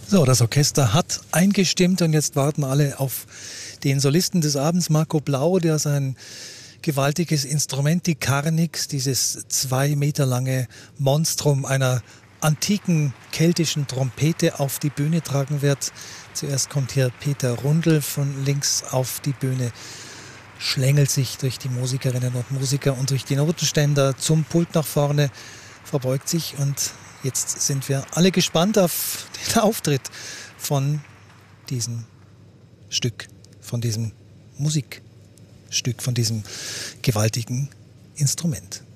So, das Orchester hat eingestimmt und jetzt warten alle auf den Solisten des Abends, Marco Blau, der sein gewaltiges Instrument, die Carnyx, dieses 2 Meter lange Monstrum einer antiken keltischen Trompete auf die Bühne tragen wird. Zuerst kommt hier Peter Rundl von links auf die Bühne, schlängelt sich durch die Musikerinnen und Musiker und durch die Notenständer zum Pult nach vorne, verbeugt sich und jetzt sind wir alle gespannt auf den Auftritt von diesem Stück, von diesem Musikstück, von diesem gewaltigen Instrument.